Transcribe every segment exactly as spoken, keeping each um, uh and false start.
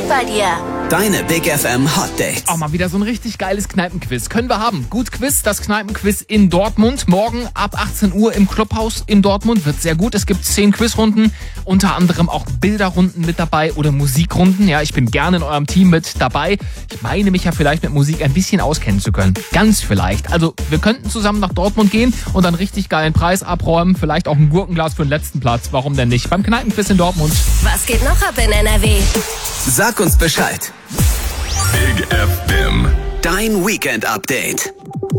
bei dir. Deine Big F M Hot Dates. Auch mal wieder so ein richtig geiles Kneipenquiz. Können wir haben. Gut Quiz, das Kneipenquiz in Dortmund. Morgen ab achtzehn Uhr im Clubhaus in Dortmund. Wird sehr gut. Es gibt zehn Quizrunden. Unter anderem auch Bilderrunden mit dabei oder Musikrunden. Ja, ich bin gerne in eurem Team mit dabei. Ich meine mich ja vielleicht mit Musik ein bisschen auskennen zu können. Ganz vielleicht. Also wir könnten zusammen nach Dortmund gehen und einen richtig geilen Preis abräumen. Vielleicht auch ein Gurkenglas für den letzten Platz. Warum denn nicht? Beim Kneipenquiz in Dortmund. Was geht noch ab in N R W? Sag uns Bescheid. Big F M. Dein Weekend-Update.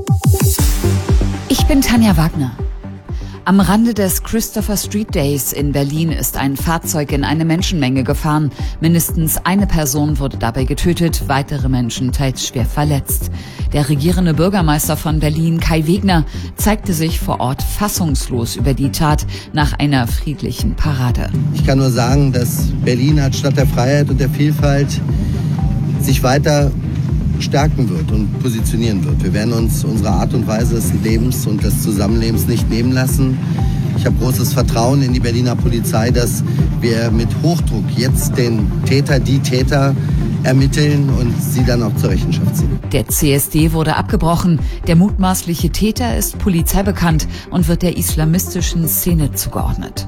Ich bin Tanja Wagner. Am Rande des Christopher Street Days in Berlin ist ein Fahrzeug in eine Menschenmenge gefahren. Mindestens eine Person wurde dabei getötet, weitere Menschen teils schwer verletzt. Der regierende Bürgermeister von Berlin, Kai Wegner, zeigte sich vor Ort fassungslos über die Tat nach einer friedlichen Parade. Ich kann nur sagen, dass Berlin als Stadt der Freiheit und der Vielfalt sich weiter stärken wird und positionieren wird. Wir werden uns unsere Art und Weise des Lebens und des Zusammenlebens nicht nehmen lassen. Ich habe großes Vertrauen in die Berliner Polizei, dass wir mit Hochdruck jetzt den Täter, die Täter ermitteln und sie dann auch zur Rechenschaft ziehen. Der C S D wurde abgebrochen. Der mutmaßliche Täter ist polizeibekannt und wird der islamistischen Szene zugeordnet.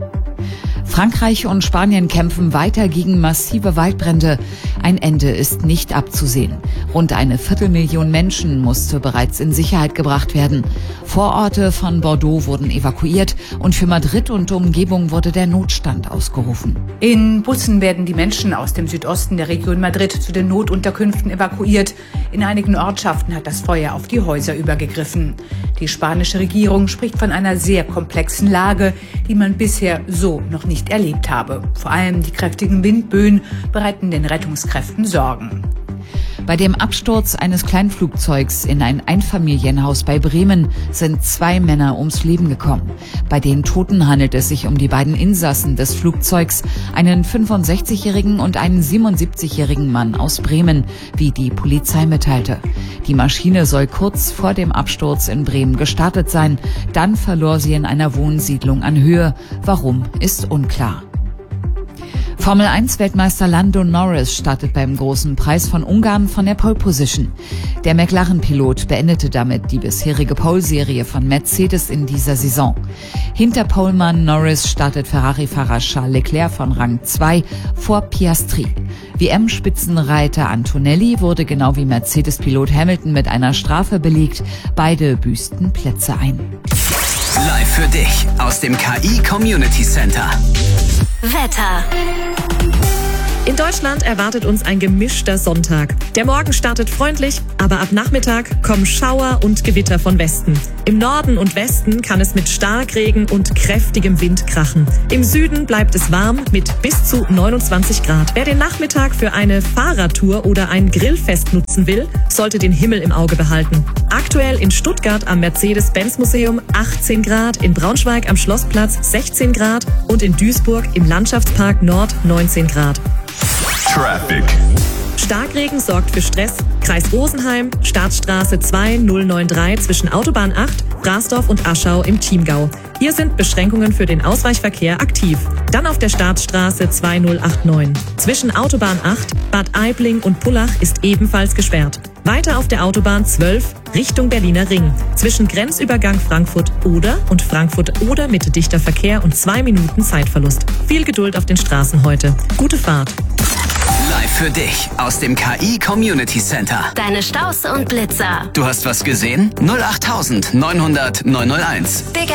Frankreich und Spanien kämpfen weiter gegen massive Waldbrände. Ein Ende ist nicht abzusehen. Rund eine Viertelmillion Menschen musste bereits in Sicherheit gebracht werden. Vororte von Bordeaux wurden evakuiert und für Madrid und Umgebung wurde der Notstand ausgerufen. In Bussen werden die Menschen aus dem Südosten der Region Madrid zu den Notunterkünften evakuiert. In einigen Ortschaften hat das Feuer auf die Häuser übergegriffen. Die spanische Regierung spricht von einer sehr komplexen Lage, die man bisher so noch nicht erlebt habe. Vor allem die kräftigen Windböen bereiten den Rettungskräften Sorgen. Bei dem Absturz eines Kleinflugzeugs in ein Einfamilienhaus bei Bremen sind zwei Männer ums Leben gekommen. Bei den Toten handelt es sich um die beiden Insassen des Flugzeugs, einen fünfundsechzigjährigen und einen siebenundsiebzigjährigen Mann aus Bremen, wie die Polizei mitteilte. Die Maschine soll kurz vor dem Absturz in Bremen gestartet sein. Dann verlor sie in einer Wohnsiedlung an Höhe. Warum, ist unklar. Formel eins Weltmeister Lando Norris startet beim Großen Preis von Ungarn von der Pole Position. Der McLaren-Pilot beendete damit die bisherige Pole-Serie von Mercedes in dieser Saison. Hinter Polemann Norris startet Ferrari-Fahrer Charles Leclerc von Rang zwei vor Piastri. W M-Spitzenreiter Antonelli wurde genau wie Mercedes-Pilot Hamilton mit einer Strafe belegt. Beide büßten Plätze ein. Live für dich aus dem K I Community Center. Wetter. In Deutschland erwartet uns ein gemischter Sonntag. Der Morgen startet freundlich, aber ab Nachmittag kommen Schauer und Gewitter von Westen. Im Norden und Westen kann es mit Starkregen und kräftigem Wind krachen. Im Süden bleibt es warm mit bis zu neunundzwanzig Grad. Wer den Nachmittag für eine Fahrradtour oder ein Grillfest nutzen will, sollte den Himmel im Auge behalten. Aktuell in Stuttgart am Mercedes-Benz-Museum achtzehn Grad, in Braunschweig am Schlossplatz sechzehn Grad und in Duisburg im Landschaftspark Nord neunzehn Grad. Traffic. Starkregen sorgt für Stress. Kreis Rosenheim, Staatsstraße zwei null neun drei zwischen Autobahn acht, Brasdorf und Aschau im Chiemgau. Hier sind Beschränkungen für den Ausweichverkehr aktiv. Dann auf der Staatsstraße zwei null acht neun. Zwischen Autobahn acht, Bad Aibling und Pullach ist ebenfalls gesperrt. Weiter auf der Autobahn zwölf Richtung Berliner Ring. Zwischen Grenzübergang Frankfurt-Oder und Frankfurt-Oder mit dichter Verkehr und zwei Minuten Zeitverlust. Viel Geduld auf den Straßen heute. Gute Fahrt. Live für dich aus dem K I Community Center. Deine Staus und Blitzer. Du hast was gesehen? null acht neunhundert neunhunderteins. Big